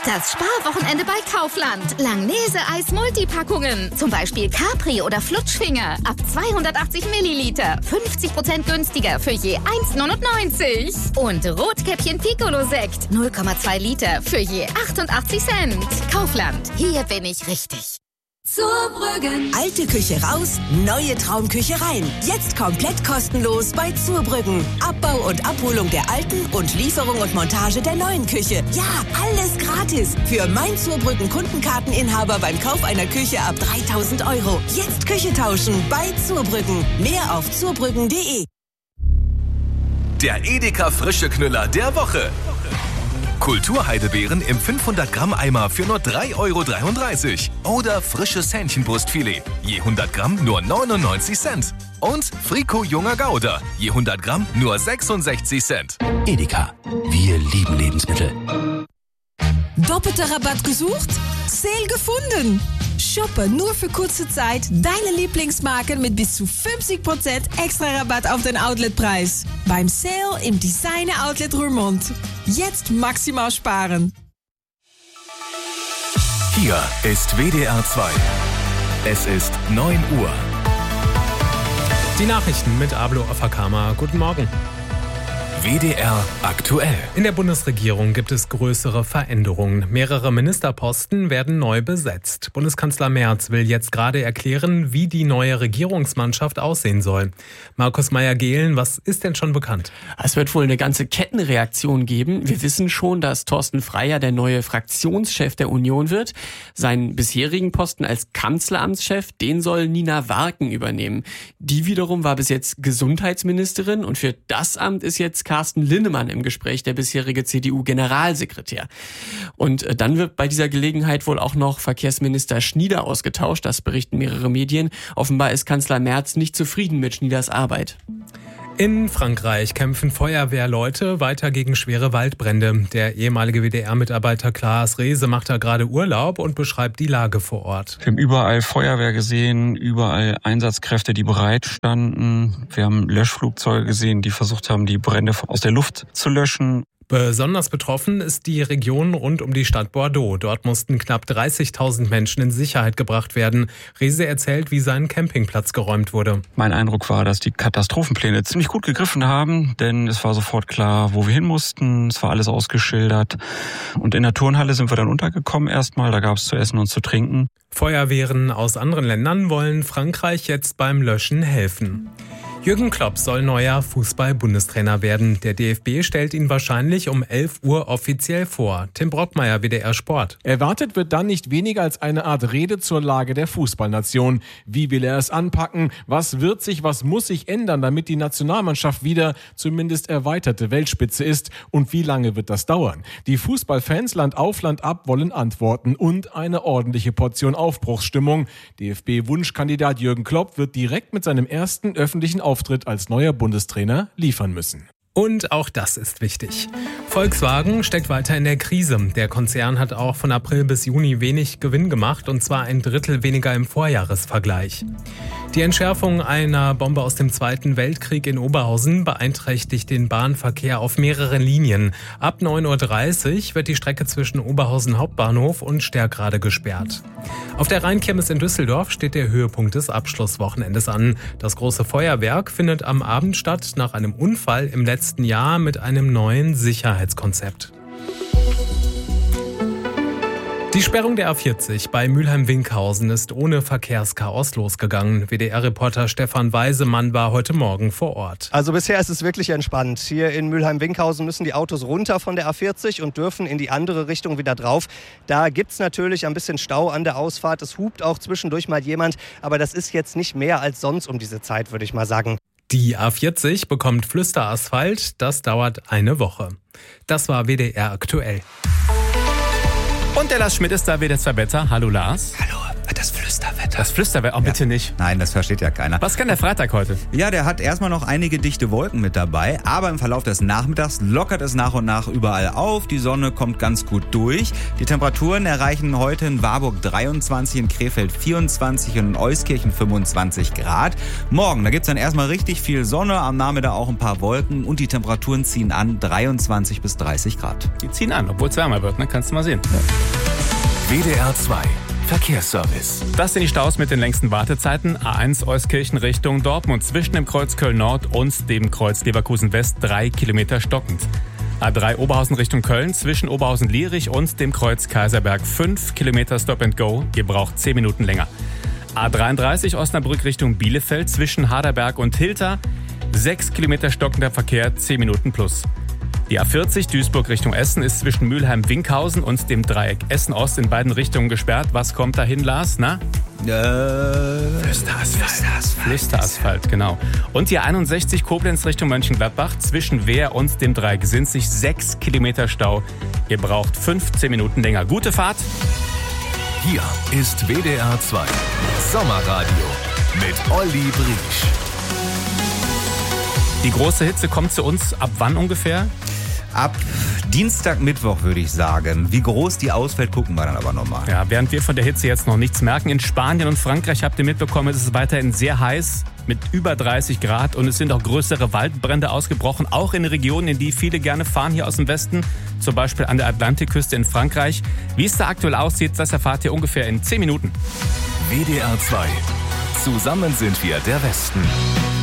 Das Sparwochenende bei Kaufland. Langnese-Eis Multipackungen. Zum Beispiel Capri oder Flutschfinger. Ab 280 Milliliter. 50% günstiger für je 1,99. Und Rotkäppchen Piccolo-Sekt. 0,2 Liter für je 88 Cent. Kaufland. Hier bin ich richtig. Zurbrüggen. Alte Küche raus, neue Traumküche rein. Jetzt komplett kostenlos bei Zurbrüggen. Abbau und Abholung der alten und Lieferung und Montage der neuen Küche. Ja, alles gratis. Für mein Zurbrüggen Kundenkarteninhaber beim Kauf einer Küche ab 3.000 €. Jetzt Küche tauschen bei Zurbrüggen. Mehr auf zurbrüggen.de. Der Edeka frische Knüller der Woche. Kulturheidebeeren im 500 Gramm Eimer für nur 3,33 € oder frisches Hähnchenbrustfilet, je 100 Gramm nur 99 Cent. Und Frico junger Gouda, je 100 Gramm nur 66 Cent. Edeka, wir lieben Lebensmittel. Doppelter Rabatt gesucht? Sale gefunden! Shoppe nur für kurze Zeit deine Lieblingsmarken mit bis zu 50% extra Rabatt auf den Outletpreis. Beim Sale im Designer Outlet Roermond. Jetzt maximal sparen. Hier ist WDR 2. Es ist 9 Uhr. Die Nachrichten mit Ablo Afakama. Guten Morgen. WDR aktuell. In der Bundesregierung gibt es größere Veränderungen. Mehrere Ministerposten werden neu besetzt. Bundeskanzler Merz will jetzt gerade erklären, wie die neue Regierungsmannschaft aussehen soll. Markus Meyer-Gehlen, was ist denn schon bekannt? Es wird wohl eine ganze Kettenreaktion geben. Wir wissen schon, dass Thorsten Freier der neue Fraktionschef der Union wird. Seinen bisherigen Posten als Kanzleramtschef, den soll Nina Warken übernehmen. Die wiederum war bis jetzt Gesundheitsministerin und für das Amt ist jetzt Carsten Linnemann im Gespräch, der bisherige CDU-Generalsekretär. Und dann wird bei dieser Gelegenheit wohl auch noch Verkehrsminister Schnieder ausgetauscht, das berichten mehrere Medien. Offenbar ist Kanzler Merz nicht zufrieden mit Schnieders Arbeit. In Frankreich kämpfen Feuerwehrleute weiter gegen schwere Waldbrände. Der ehemalige WDR-Mitarbeiter Klaas Rehse macht da gerade Urlaub und beschreibt die Lage vor Ort. Wir haben überall Feuerwehr gesehen, überall Einsatzkräfte, die bereit standen. Wir haben Löschflugzeuge gesehen, die versucht haben, die Brände aus der Luft zu löschen. Besonders betroffen ist die Region rund um die Stadt Bordeaux. Dort mussten knapp 30.000 Menschen in Sicherheit gebracht werden. Rehse erzählt, wie sein Campingplatz geräumt wurde. Mein Eindruck war, dass die Katastrophenpläne ziemlich gut gegriffen haben, denn es war sofort klar, wo wir hin mussten. Es war alles ausgeschildert. Und in der Turnhalle sind wir dann untergekommen erstmal. Da gab es zu essen und zu trinken. Feuerwehren aus anderen Ländern wollen Frankreich jetzt beim Löschen helfen. Jürgen Klopp soll neuer Fußball-Bundestrainer werden. Der DFB stellt ihn wahrscheinlich um 11 Uhr offiziell vor. Tim Brockmeier, WDR Sport. Erwartet wird dann nicht weniger als eine Art Rede zur Lage der Fußballnation. Wie will er es anpacken? Was wird sich, was muss sich ändern, damit die Nationalmannschaft wieder zumindest erweiterte Weltspitze ist? Und wie lange wird das dauern? Die Fußballfans Land auf, Land ab wollen Antworten und eine ordentliche Portion Aufbruchsstimmung. DFB-Wunschkandidat Jürgen Klopp wird direkt mit seinem ersten öffentlichen Auftritt als neuer Bundestrainer liefern müssen. Und auch das ist wichtig. Volkswagen steckt weiter in der Krise. Der Konzern hat auch von April bis Juni wenig Gewinn gemacht, und zwar 1/3 weniger im Vorjahresvergleich. Die Entschärfung einer Bombe aus dem Zweiten Weltkrieg in Oberhausen beeinträchtigt den Bahnverkehr auf mehreren Linien. Ab 9:30 Uhr wird die Strecke zwischen Oberhausen Hauptbahnhof und Sterkrade gesperrt. Auf der Rheinkirmes in Düsseldorf steht der Höhepunkt des Abschlusswochenendes an. Das große Feuerwerk findet am Abend statt, nach einem Unfall im letzten Jahr mit einem neuen Sicherheitskonzept. Die Sperrung der A40 bei Mülheim-Winkhausen ist ohne Verkehrschaos losgegangen. WDR-Reporter Stefan Weisemann war heute Morgen vor Ort. Also bisher ist es wirklich entspannt. Hier in Mülheim-Winkhausen müssen die Autos runter von der A40 und dürfen in die andere Richtung wieder drauf. Da gibt es natürlich ein bisschen Stau an der Ausfahrt. Es hupt auch zwischendurch mal jemand. Aber das ist jetzt nicht mehr als sonst um diese Zeit, würde ich mal sagen. Die A40 bekommt Flüsterasphalt. Das dauert eine Woche. Das war WDR aktuell. Und der Lars Schmidt ist da, WDR 2 Wetter. Hallo Lars. Hallo. Das Flüsterwetter. Das Flüsterwetter, bitte nicht. Nein, das versteht ja keiner. Was kann der Freitag heute? Ja, der hat erstmal noch einige dichte Wolken mit dabei, aber im Verlauf des Nachmittags lockert es nach und nach überall auf. Die Sonne kommt ganz gut durch. Die Temperaturen erreichen heute in Warburg 23, in Krefeld 24 und in Euskirchen 25 Grad. Morgen, da gibt's dann erstmal richtig viel Sonne, am Nachmittag auch ein paar Wolken und die Temperaturen ziehen an 23 bis 30 Grad. Die ziehen an, obwohl es wärmer wird, ne? Kannst du mal sehen. Ja. WDR 2 Verkehrsservice. Das sind die Staus mit den längsten Wartezeiten. A1 Euskirchen Richtung Dortmund zwischen dem Kreuz Köln-Nord und dem Kreuz Leverkusen-West 3 Kilometer stockend. A3 Oberhausen Richtung Köln zwischen Oberhausen-Lierich und dem Kreuz Kaiserberg 5 Kilometer Stop and Go. Ihr braucht 10 Minuten länger. A33 Osnabrück Richtung Bielefeld zwischen Harderberg und Hilter 6 Kilometer stockender Verkehr, 10 Minuten plus. Die A40 Duisburg Richtung Essen ist zwischen Mülheim-Winkhausen und dem Dreieck Essen-Ost in beiden Richtungen gesperrt. Was kommt dahin, Lars? Na? Flüsterasphalt, genau. Und die A61 Koblenz Richtung Mönchengladbach zwischen Wehr und dem Dreieck sind sich 6 Kilometer Stau. Ihr braucht 15 Minuten länger. Gute Fahrt. Hier ist WDR 2 Sommerradio mit Olli Briesch. Die große Hitze kommt zu uns ab wann ungefähr? Ab Dienstag, Mittwoch würde ich sagen. Wie groß die ausfällt, gucken wir dann aber nochmal. Ja, während wir von der Hitze jetzt noch nichts merken. In Spanien und Frankreich habt ihr mitbekommen, es ist weiterhin sehr heiß mit über 30 Grad und es sind auch größere Waldbrände ausgebrochen, auch in Regionen, in die viele gerne fahren hier aus dem Westen, zum Beispiel an der Atlantikküste in Frankreich. Wie es da aktuell aussieht, das erfahrt ihr ungefähr in 10 Minuten. WDR 2. Zusammen sind wir der Westen.